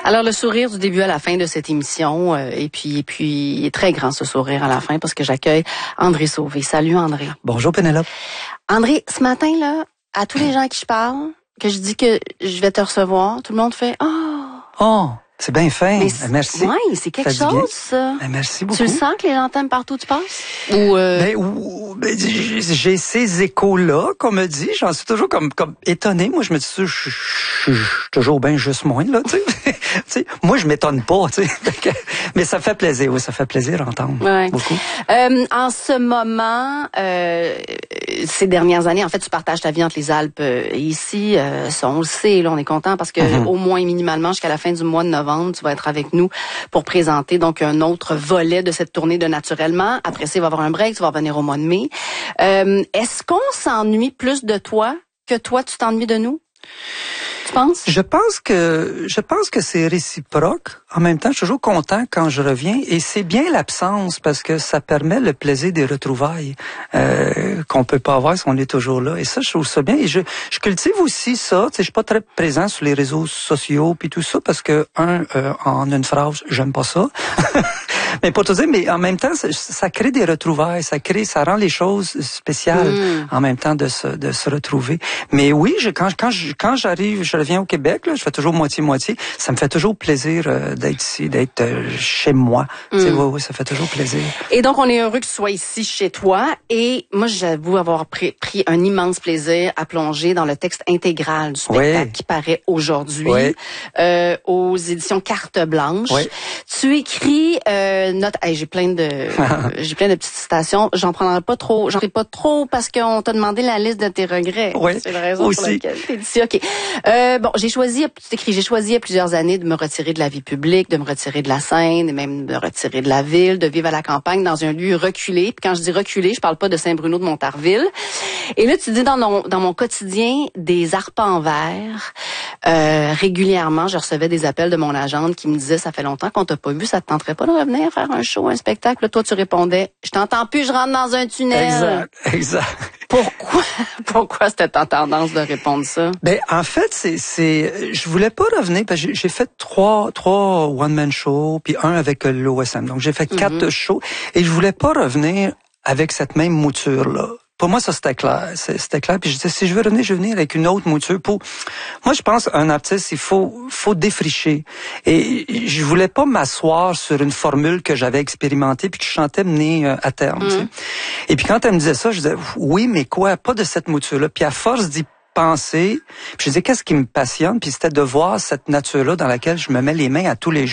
Alors, le sourire du début à la fin de cette émission, et puis, il est très grand ce sourire à la fin parce que j'accueille André Sauvé. Salut André. Bonjour Pénélope. André, ce matin, là, à tous les gens à qui je parle, que je dis que je vais te recevoir, tout le monde fait « Oh! » Oh, c'est bien fin. Merci. Oui, c'est quelque chose, ça. Merci beaucoup. Tu le sens que les gens t'aiment partout où tu passes? J'ai ces échos-là qu'on me dit. J'en suis toujours comme étonné. Moi, je me dis, je suis toujours bien juste moins, là, tu sais. Moi, je m'étonne pas, tu sais. Mais ça fait plaisir, oui, ça fait plaisir d'entendre. Ouais. Beaucoup. En ce moment, ces dernières années, en fait, tu partages ta vie entre les Alpes et ici. Ça, on le sait, là, on est content parce que au moins minimalement jusqu'à la fin du mois de novembre, tu vas être avec nous pour présenter donc un autre volet de cette tournée de Naturellement. Après ça, il va y avoir un break, tu vas revenir au mois de mai. Est-ce qu'on s'ennuie plus de toi que toi, tu t'ennuies de nous? Tu penses? Je pense que c'est réciproque. En même temps, je suis toujours content quand je reviens et c'est bien l'absence parce que ça permet le plaisir des retrouvailles qu'on peut pas avoir si on est toujours là. Et ça, je trouve ça bien. Et je cultive aussi ça. Tu sais, je suis pas très présent sur les réseaux sociaux puis tout ça parce que en une phrase, j'aime pas ça. Mais pour te dire, mais en même temps, ça crée des retrouvailles, ça rend les choses spéciales en même temps de se retrouver. Mais oui, quand j'arrive, je reviens au Québec, là, je fais toujours moitié-moitié. Ça me fait toujours plaisir d'être ici, d'être chez moi. Tu sais, oui, ça fait toujours plaisir. Et donc, on est heureux que tu sois ici chez toi. Et moi, j'avoue avoir pris un immense plaisir à plonger dans le texte intégral du spectacle qui paraît aujourd'hui aux éditions Carte Blanche. Oui. Tu écris j'ai plein de petites citations. J'en prendrai pas trop parce qu'on t'a demandé la liste de tes regrets. Oui. C'est la raison pour laquelle t'es ici. OK. J'ai choisi il y a plusieurs années de me retirer de la vie publique, de me retirer de la scène et même de me retirer de la ville, de vivre à la campagne dans un lieu reculé. Puis quand je dis reculé, je parle pas de Saint-Bruno de Montarville. Et là, tu dis dans mon quotidien des arpents verts. Régulièrement, je recevais des appels de mon agente qui me disait, ça fait longtemps qu'on t'a pas vu, ça te tenterait pas de revenir faire un show, un spectacle? Là, toi, tu répondais, je t'entends plus, je rentre dans un tunnel. Exact. Pourquoi c'était en tendance de répondre ça? Ben, en fait, je voulais pas revenir parce que j'ai fait trois one-man shows puis un avec l'OSM. Donc, j'ai fait 4 shows et je voulais pas revenir avec cette même mouture-là. Pour moi, ça, c'était clair. C'était clair. Puis je disais, si je veux revenir, je vais venir avec une autre mouture. Moi, je pense, un artiste, il faut défricher. Et je voulais pas m'asseoir sur une formule que j'avais expérimentée puis que je sentais mener à terme. Tu sais. Et puis quand elle me disait ça, je disais, oui, mais quoi? Pas de cette mouture-là. Puis à force d'y penser, puis je disais, qu'est-ce qui me passionne? Puis c'était de voir cette nature-là dans laquelle je me mets les mains à tous les jours.